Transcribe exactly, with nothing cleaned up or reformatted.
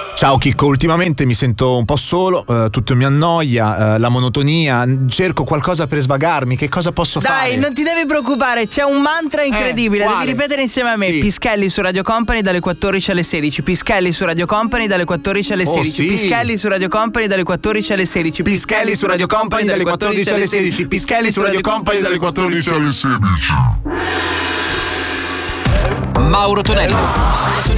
Ciao Chicco, ultimamente mi sento un po' solo, eh, tutto mi annoia, eh, la monotonia, cerco qualcosa per svagarmi, che cosa posso Dai, fare? Dai, non ti devi preoccupare, c'è un mantra incredibile, Eh, devi ripetere insieme a me. Sì. Pischelli su Radio Company dalle quattordici alle sedici, Pischelli su Radio Company dalle quattordici alle Oh, sedici, sì. Pischelli su Radio Company dalle quattordici alle sedici, Pischelli su Radio Company dalle quattordici alle sedici, Pischelli su Radio Company dalle quattordici alle sedici. Mauro Tonello, Mauro Tonello,